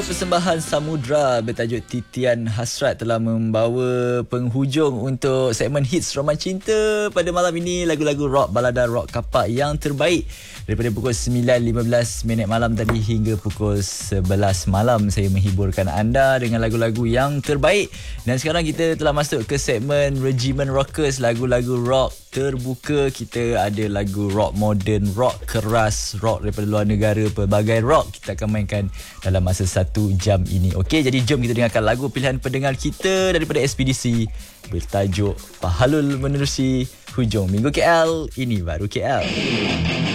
persembahan Samudra bertajuk Titian Hasrat telah membawa penghujung untuk segmen Hits Roman Cinta pada malam ini. Lagu-lagu rock, balada rock kapak yang terbaik daripada pukul 9.15 malam tadi hingga pukul 11 malam. Saya menghiburkan anda dengan lagu-lagu yang terbaik. Dan sekarang kita telah masuk ke segmen Regimen Rockers, lagu-lagu rock terbuka. Kita ada lagu rock moden, rock keras, rock daripada luar negara, pelbagai rock kita akan mainkan dalam masa 1 jam ini. Okey, jadi jom kita dengarkan lagu pilihan pendengar kita daripada Ekspedisi bertajuk Pahalul Menerusi Hujung Minggu KL. Ini baru KL.